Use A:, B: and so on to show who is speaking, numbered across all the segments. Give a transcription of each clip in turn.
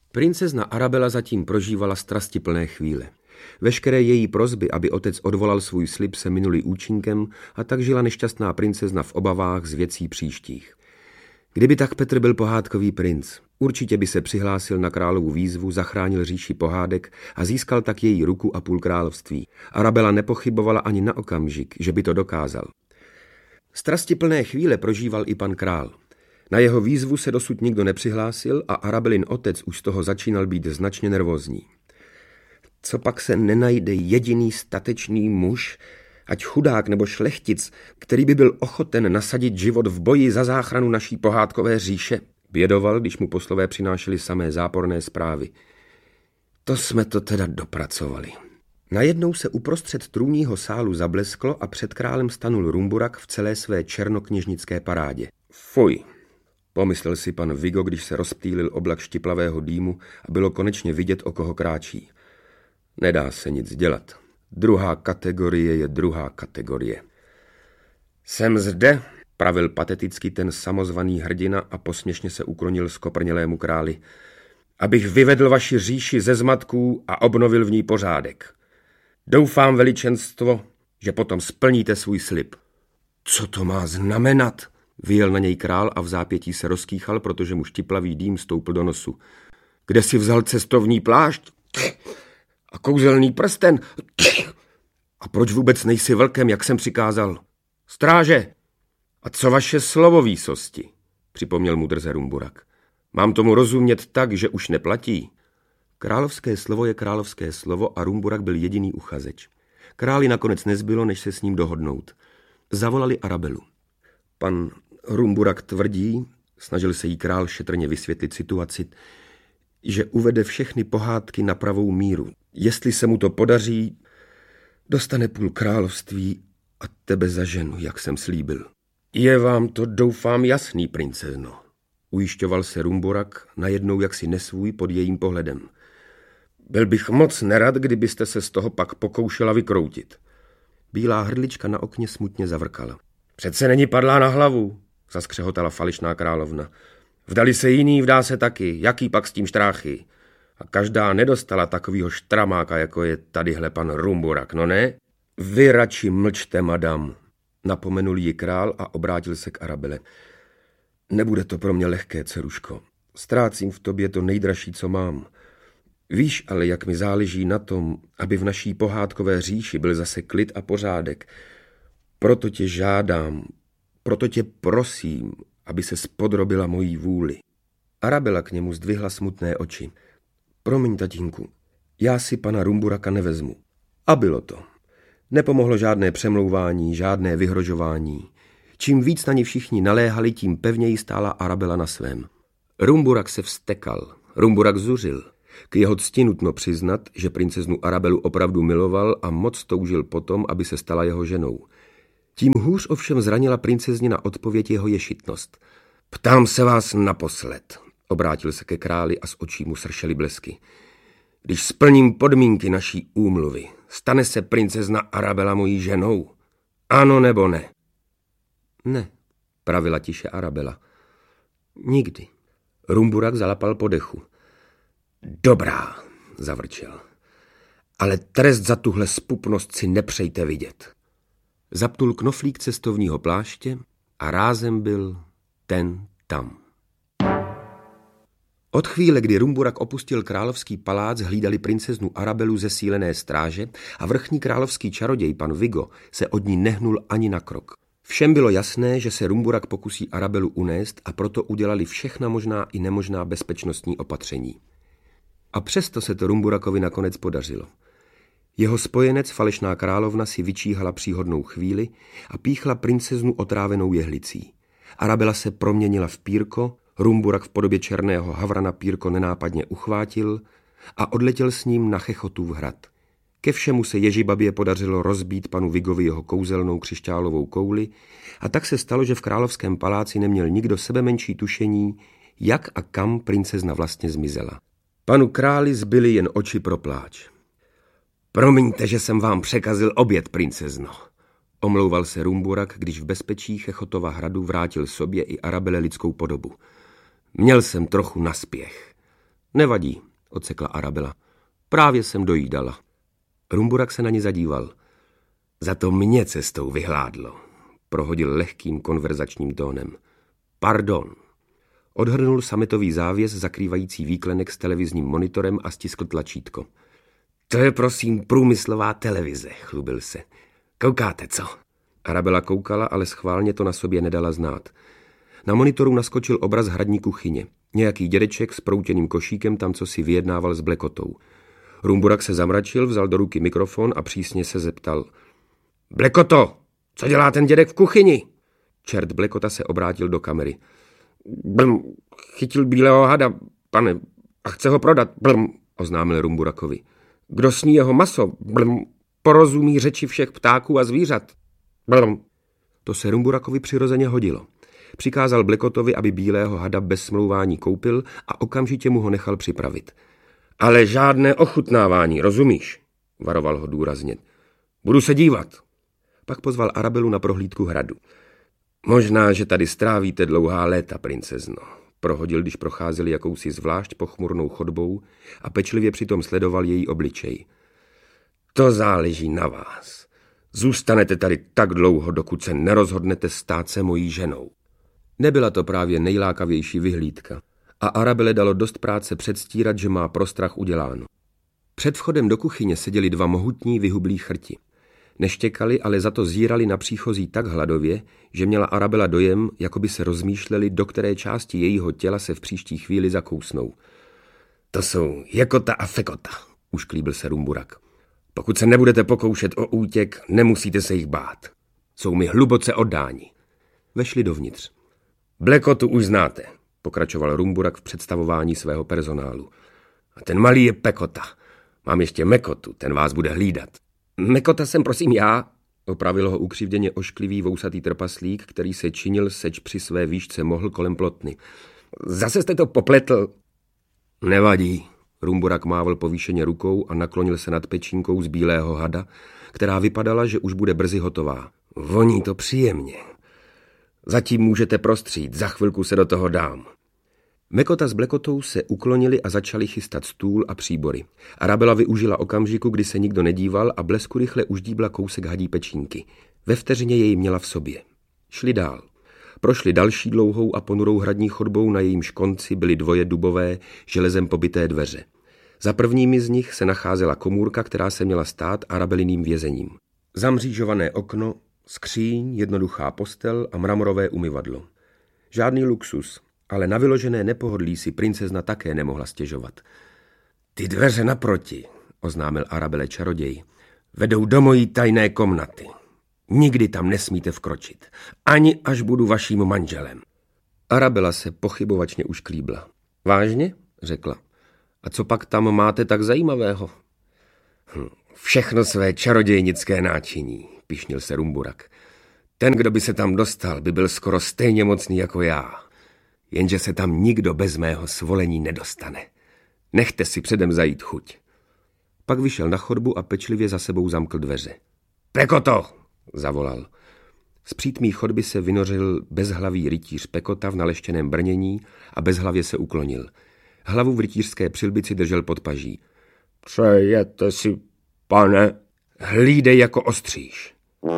A: Princezna Arabela zatím prožívala strastiplné chvíle. Veškeré její prosby, aby otec odvolal svůj slib, se minuly účinkem a tak žila nešťastná princezna v obavách z věcí příštích. Kdyby tak Petr byl pohádkový princ, určitě by se přihlásil na královu výzvu, zachránil říši pohádek a získal tak její ruku a půl království. Arabela nepochybovala ani na okamžik, že by to dokázal. Strastiplné chvíle prožíval i pan král. Na jeho výzvu se dosud nikdo nepřihlásil a Arabelin otec už z toho začínal být značně nervózní. Co pak se nenajde jediný statečný muž, ať chudák nebo šlechtic, který by byl ochoten nasadit život v boji za záchranu naší pohádkové říše, bědoval, když mu poslové přinášeli samé záporné zprávy. To jsme to teda dopracovali. Najednou se uprostřed trůnního sálu zablesklo a před králem stanul Rumburak v celé své černokněžnické parádě. Fuj, pomyslel si pan Vigo, když se rozptýlil oblak štiplavého dýmu a bylo konečně vidět, o koho kráčí. Nedá se nic dělat. Druhá kategorie je druhá kategorie. Jsem zde, pravil pateticky ten samozvaný hrdina a posměšně se uklonil skoprnělému králi, abych vyvedl vaši říši ze zmatků a obnovil v ní pořádek. Doufám, veličenstvo, že potom splníte svůj slib. Co to má znamenat? Vyjel na něj král a v zápětí se rozkýchal, protože mu štiplavý dým stoupl do nosu. Kde si vzal cestovní plášť? A kouzelný prsten? A proč vůbec nejsi vlkem, jak jsem přikázal? Stráže! A co vaše slovo, výsosti? Připomněl mu drze Rumburak. Mám tomu rozumět tak, že už neplatí? Královské slovo je královské slovo a Rumburak byl jediný uchazeč. Králi nakonec nezbylo, než se s ním dohodnout. Zavolali Arabelu. Pan Rumburak tvrdí, snažil se jí král šetrně vysvětlit situaci, že uvede všechny pohádky na pravou míru. Jestli se mu to podaří, dostane půl království a tebe za ženu, jak jsem slíbil. Je vám to, doufám, jasný, princezno, ujišťoval se Rumburak, najednou jaksi nesvůj pod jejím pohledem. Byl bych moc nerad, kdybyste se z toho pak pokoušela vykroutit. Bílá hrdlička na okně smutně zavrkala. Přece není padlá na hlavu, zaskřehotala falešná královna. Vdali se jiný, vdá se taky, jaký pak s tím štráchy. A každá nedostala takovýho štramáka, jako je tadyhle pan Rumburak, no ne? Vy radši mlčte, madam, napomenul jí král a obrátil se k Arabele. Nebude to pro mě lehké, dceruško. Ztrácím v tobě to nejdražší, co mám. Víš ale, jak mi záleží na tom, aby v naší pohádkové říši byl zase klid a pořádek. Proto tě žádám, proto tě prosím, aby se spodrobila mojí vůli. Arabela k němu zdvihla smutné oči. Promiň, tatínku, já si pana Rumburaka nevezmu. A bylo to. Nepomohlo žádné přemlouvání, žádné vyhrožování. Čím víc na ní všichni naléhali, tím pevněji stála Arabela na svém. Rumburak se vztekal, Rumburak zuřil. K jeho cti nutno přiznat, že princeznu Arabelu opravdu miloval a moc toužil potom, aby se stala jeho ženou. Tím hůř ovšem zranila princeznina odpověď jeho ješitnost. Ptám se vás naposled, obrátil se ke králi a z očí mu sršely blesky. Když splním podmínky naší úmluvy, stane se princezna Arabela mojí ženou? Ano nebo ne? Ne, pravila tiše Arabela. Nikdy. Rumburak zalapal po dechu. Dobrá, zavrčel. Ale trest za tuhle spupnost si nepřejte vidět. Zapnul knoflík cestovního pláště a rázem byl ten tam. Od chvíle, kdy Rumburak opustil královský palác, hlídali princeznu Arabelu zesílené stráže a vrchní královský čaroděj pan Vigo se od ní nehnul ani na krok. Všem bylo jasné, že se Rumburak pokusí Arabelu unést a proto udělali všechna možná i nemožná bezpečnostní opatření. A přesto se to Rumburakovi nakonec podařilo. Jeho spojenec, falešná královna, si vyčíhala příhodnou chvíli a píchla princeznu otrávenou jehlicí. Arabela se proměnila v pírko, Rumburak v podobě černého havrana pírko nenápadně uchvátil a odletěl s ním na Chechotův hrad. Ke všemu se Ježibabě podařilo rozbít panu Vigovi jeho kouzelnou křišťálovou kouli a tak se stalo, že v královském paláci neměl nikdo sebemenší tušení, jak a kam princezna vlastně zmizela. Panu králi zbyly jen oči pro pláč. Promiňte, že jsem vám překazil oběd, princezno, omlouval se Rumburak, když v bezpečí Chechotova hradu vrátil sobě i Arabele lidskou podobu. Měl jsem trochu naspěch. Nevadí, odsekla Arabela. Právě jsem dojídala. Rumburak se na ní zadíval. Za to mě cestou vyhládlo, prohodil lehkým konverzačním tónem. Pardon. Odhrnul sametový závěs zakrývající výklenek s televizním monitorem a stiskl tlačítko. To je prosím průmyslová televize, chlubil se. Koukáte, co? Arabela koukala, ale schválně to na sobě nedala znát. Na monitoru naskočil obraz hradní kuchyně. Nějaký dědeček s proutěným košíkem tam cosi vyjednával s Blekotou. Rumburak se zamračil, vzal do ruky mikrofon a přísně se zeptal. Blekoto, co dělá ten dědek v kuchyni? Čert Blekota se obrátil do kamery. Chytil bílého hada, pane, a chce ho prodat, oznámil Rumburakovi. Kdo sní jeho maso, porozumí řeči všech ptáků a zvířat. To se Rumburakovi přirozeně hodilo. Přikázal Blekotovi, aby bílého hada bez smlouvání koupil a okamžitě mu ho nechal připravit. Ale žádné ochutnávání, rozumíš? Varoval ho důrazně. Budu se dívat. Pak pozval Arabelu na prohlídku hradu. Možná, že tady strávíte dlouhá léta, princezno, prohodil, když procházeli jakousi zvlášť pochmurnou chodbou a pečlivě přitom sledoval její obličej. To záleží na vás. Zůstanete tady tak dlouho, dokud se nerozhodnete stát se mojí ženou. Nebyla to právě nejlákavější vyhlídka a Arabele dalo dost práce předstírat, že má pro strach uděláno. Před vchodem do kuchyně seděli dva mohutní vyhublí chrti. Neštěkali, ale za to zírali na příchozí tak hladově, že měla Arabela dojem, jako by se rozmýšleli, do které části jejího těla se v příští chvíli zakousnou. To jsou Jekota a Fekota, ušklíbil se Rumburak. Pokud se nebudete pokoušet o útěk, nemusíte se jich bát. Jsou mi hluboce oddáni. Vešli dovnitř. Blekotu už znáte, pokračoval Rumburak v představování svého personálu. A ten malý je Pekota. Mám ještě Mekotu, ten vás bude hlídat. Mekota jsem prosím já, opravil ho ukřivděně ošklivý vousatý trpaslík, který se činil, seč při své výšce mohl kolem plotny. Zase jste to popletl. Nevadí. Rumburak mávl povýšeně rukou a naklonil se nad pečínkou z bílého hada, která vypadala, že už bude brzy hotová. Voní to příjemně. Zatím můžete prostřít, za chvilku se do toho dám. Mekota s Blekotou se uklonili a začali chystat stůl a příbory. Arabela využila okamžiku, kdy se nikdo nedíval a blesku rychle uždíbla kousek hadí pečínky. Ve vteřině jej měla v sobě. Šli dál. Prošli další dlouhou a ponurou hradní chodbou, na jejímž konci byly dvoje dubové, železem pobyté dveře. Za prvními z nich se nacházela komůrka, která se měla stát Arabeliným vězením. Zamřížované okno, skříň, jednoduchá postel a mramorové umyvadlo. Žádný luxus, ale na vyložené nepohodlí si princezna také nemohla stěžovat. Ty dveře naproti, oznámil Arabele čaroděj, vedou do mojí tajné komnaty. Nikdy tam nesmíte vkročit, ani až budu vaším manželem. Arabela se pochybovačně ušklíbla. Vážně? Řekla. A co pak tam máte tak zajímavého? Všechno své čarodějnické náčiní, pyšnil se Rumburak. Ten, kdo by se tam dostal, by byl skoro stejně mocný jako já. Jenže se tam nikdo bez mého svolení nedostane. Nechte si předem zajít chuť. Pak vyšel na chodbu a pečlivě za sebou zamkl dveře. Pekoto! Zavolal. Z přítmí chodby se vynořil bezhlavý rytíř Pekota v naleštěném brnění a bezhlavě se uklonil. Hlavu v rytířské přilbici držel pod paží. Přejete si, pane? Hlídej jako ostříž.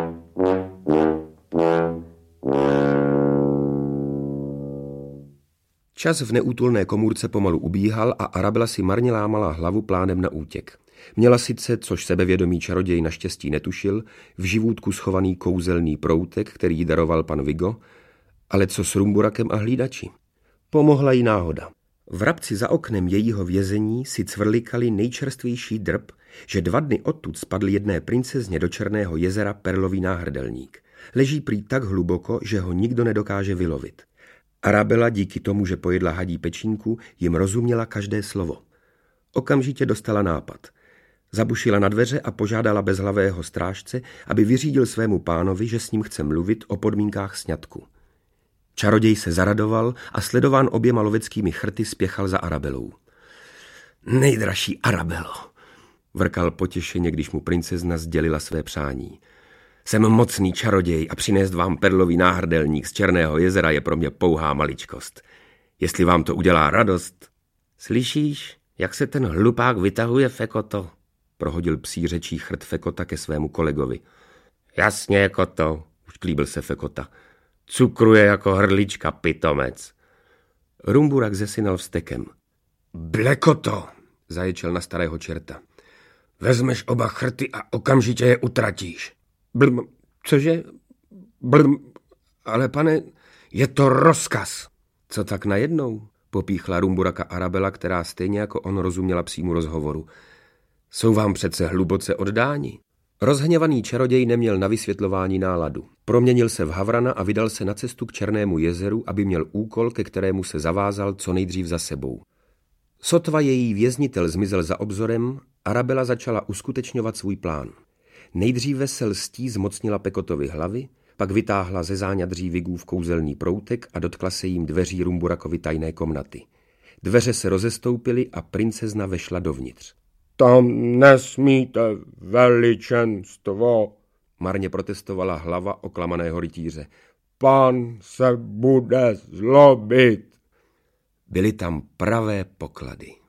A: Čas v neútulné komůrce pomalu ubíhal a Arabela si marně lámala hlavu plánem na útěk. Měla sice, což sebevědomý čaroděj naštěstí netušil, v živůtku schovaný kouzelný proutek, který jí daroval pan Vigo, ale co s Rumburakem a hlídači? Pomohla jí náhoda. Vrabci za oknem jejího vězení si cvrlikali nejčerstvější drb, že 2 dny odtud spadl jedné princezně do Černého jezera perlový náhrdelník. Leží prý tak hluboko, že ho nikdo nedokáže vylovit. Arabela díky tomu, že pojedla hadí pečínku, jim rozuměla každé slovo. Okamžitě dostala nápad. Zabušila na dveře a požádala bezhlavého strážce, aby vyřídil svému pánovi, že s ním chce mluvit o podmínkách sňatku. Čaroděj se zaradoval a sledován oběma loveckými chrty spěchal za Arabelou. Nejdražší Arabelo, vrkal potěšeně, když mu princezna sdělila své přání. Jsem mocný čaroděj a přinést vám perlový náhrdelník z Černého jezera je pro mě pouhá maličkost. Jestli vám to udělá radost, Slyšíš, jak se ten hlupák vytahuje, Fekoto? Prohodil psí řečí chrt Fekota ke svému kolegovi. Jasně, Koto, ušklíbil se Fekota. Cukruje jako hrdlička, pitomec. Rumburak zesinal vztekem. Blekoto, zaječel na starého čerta. Vezmeš oba chrty a okamžitě je utratíš. Blm, cože? Blm, ale pane, je to rozkaz. Co tak najednou? Popíchla Rumburaka Arabela, která stejně jako on rozuměla psímu rozhovoru. Jsou vám přece hluboce oddáni. Rozhněvaný čaroděj neměl na vysvětlování náladu. Proměnil se v havrana a vydal se na cestu k Černému jezeru, aby měl úkol, ke kterému se zavázal co nejdřív za sebou. Sotva její věznitel zmizel za obzorem, Arabela začala uskutečňovat svůj plán. Nejdříve se lstí zmocnila Pekotovy hlavy, pak vytáhla ze záňadří Vigův kouzelný proutek a dotkla se jím dveří Rumburakovy tajné komnaty. Dveře se rozestoupily a princezna vešla dovnitř.
B: Tam nesmíte, veličenstvo,
A: marně protestovala hlava oklamaného rytíře.
B: Pán se bude zlobit.
A: Byly tam pravé poklady.